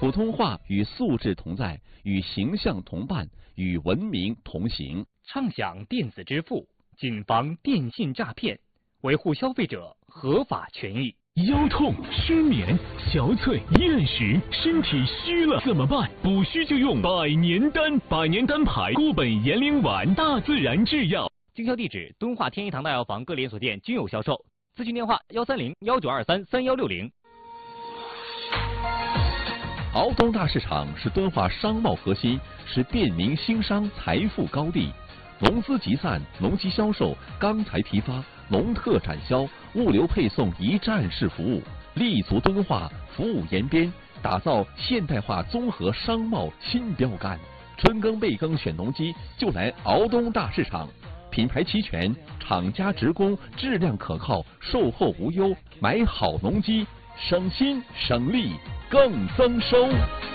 普通话与素质同在，与形象同伴，与文明同行。 畅享电子支付，谨防电信诈骗，维护消费者合法权益。 腰痛、失眠、憔悴、厌食，身体虚了怎么办？补虚就用百年丹，百年丹牌固本延龄丸，大自然制药。 经销地址：敦化天一堂大药房各连锁店均有销售。咨询电话：130-1923-3160。 敖东大市场是敦化商贸核心，是便民兴商财富高地。农资集散、农机销售、钢材批发、农特展销、物流配送一站式服务，立足敦化，服务延边，打造现代化综合商贸新标杆。春耕备耕选农机，就来敖东大市场。品牌齐全，厂家直供，质量可靠，售后无忧。买好农机，省心省力更增收。